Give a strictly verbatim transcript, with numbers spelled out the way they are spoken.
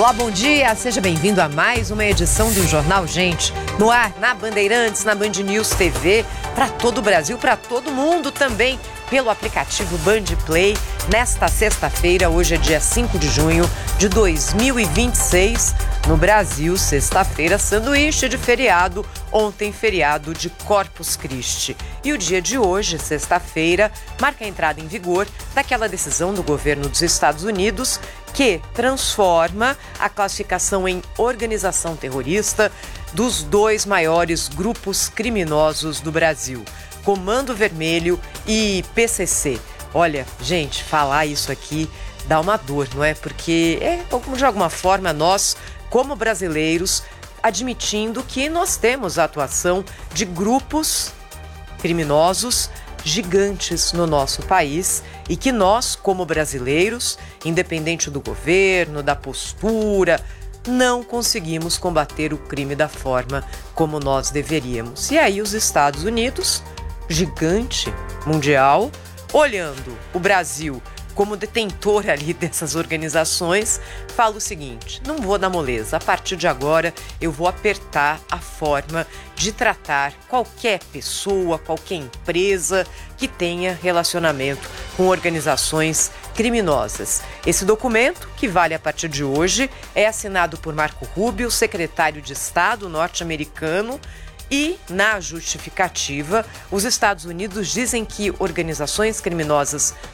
Olá, bom dia, seja bem-vindo a mais uma edição do Jornal Gente, no ar, na Bandeirantes, na Band News T V, para todo o Brasil, para todo mundo também, pelo aplicativo Band Play, nesta sexta-feira, hoje é dia cinco de junho de dois mil e vinte e seis, no Brasil, sexta-feira, sanduíche de feriado, ontem feriado de Corpus Christi. E o dia de hoje, sexta-feira, marca a entrada em vigor daquela decisão do governo dos Estados Unidos que transforma a classificação em organização terrorista dos dois maiores grupos criminosos do Brasil, Comando Vermelho e P C C. Olha, gente, falar isso aqui dá uma dor, não é? Porque é, de alguma forma, nós, como brasileiros, admitindo que nós temos a atuação de grupos criminosos gigantes no nosso país e que nós, como brasileiros, independente do governo, da postura, não conseguimos combater o crime da forma como nós deveríamos. E aí os Estados Unidos, gigante mundial, olhando o Brasil como detentor ali dessas organizações, fala o seguinte: não vou dar moleza, a partir de agora eu vou apertar a forma de tratar qualquer pessoa, qualquer empresa que tenha relacionamento com organizações criminosas. Esse documento, que vale a partir de hoje, é assinado por Marco Rubio, secretário de Estado norte-americano. E, na justificativa, os Estados Unidos dizem que organizações criminosas